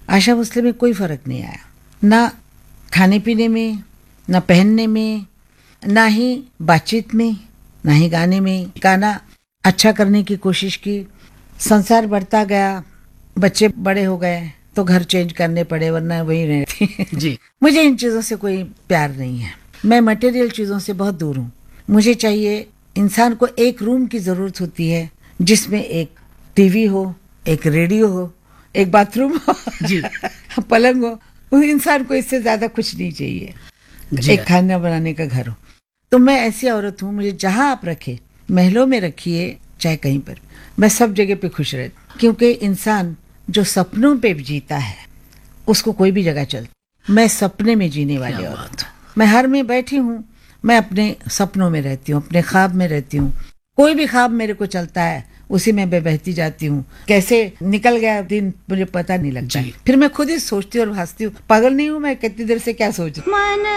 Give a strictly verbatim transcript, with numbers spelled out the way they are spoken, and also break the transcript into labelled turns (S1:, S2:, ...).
S1: आशा भोसले में कोई फर्क नहीं आया, ना खाने पीने में, ना पहनने में, ना ही बातचीत में, ना ही गाने में। गाना अच्छा करने की कोशिश की, संसार बढ़ता गया, बच्चे बड़े हो गए तो घर चेंज करने पड़े, वरना वही रहती जी। मुझे इन चीज़ों से कोई प्यार नहीं है, मैं मटेरियल चीज़ों से बहुत दूर हूँ। मुझे चाहिए, इंसान को एक रूम की ज़रूरत होती है जिसमें एक टीवी हो, एक रेडियो हो, एक बाथरूम हो जी, पलंग हो। उस इंसान को इससे ज़्यादा कुछ नहीं चाहिए। एक खाना बनाने का घर हो। तो मैं ऐसी औरत हूँ, मुझे जहाँ आप रखे, महलों में रखिए चाहे कहीं पर, मैं सब जगह पे खुश रहती। क्योंकि इंसान जो सपनों पे जीता है उसको कोई भी जगह चलती। मैं सपने में जीने वाली औरत हूँ। मैं हर में बैठी हूँ, मैं अपने सपनों में रहती हूँ, अपने ख्वाब में रहती हूँ। कोई भी ख्वाब मेरे को चलता है, उसी में मैं बहती जाती हूँ। कैसे निकल गया दिन मुझे पता नहीं लगता। फिर मैं खुद ही सोचती और हंसती हूँ, पागल नहीं हूँ मैं, कितनी देर से क्या सोच रही हूँ।